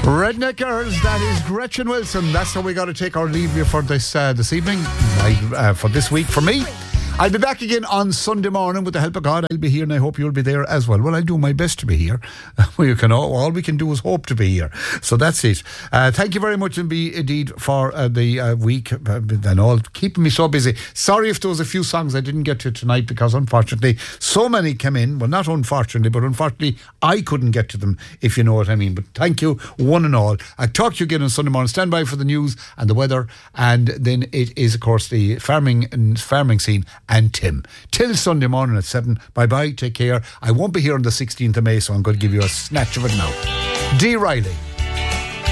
Redneck Girls, that is Gretchen Wilson. That's how we got to take our leave here for this evening, for this week. For me, I'll be back again on Sunday morning with the help of God. I'll be here and I hope you'll be there as well. Well, I'll do my best to be here. All we can do is hope to be here. So that's it. Thank you very much indeed for the week and all, keeping me so busy. Sorry if there was a few songs I didn't get to tonight because unfortunately so many came in. Well, not unfortunately, but unfortunately I couldn't get to them, if you know what I mean. But thank you one and all. I'll talk to you again on Sunday morning. Stand by for the news and the weather, and then it is of course the farming scene and Tim. Till Sunday morning at 7. Bye-bye, take care. I won't be here on the 16th of May, so I'm going to give you a snatch of it now. Dee Riley.